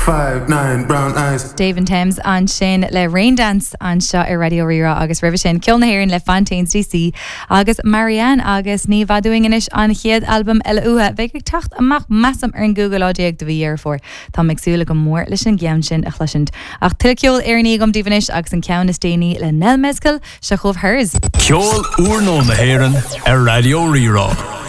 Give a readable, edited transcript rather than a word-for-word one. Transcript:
5'9" brown eyes. Dave and Thames an sin le Rain Dance an seo ar Radio Rira agus rih sin Kilna Héireann le Fontaines DC agus Marianne agus ní bhadúing inis an chiad album eile uha bheith ag tacht amach massam ar an Google Audio do bhí ar for Tá migsúla go mór leis an gceann sin a chluisiint ach tilceol ar ní gom dífanis agus an ceann is déine le Nell Mescal se chomh hers. Ceol úr nó na Héireann ar Radio Rira.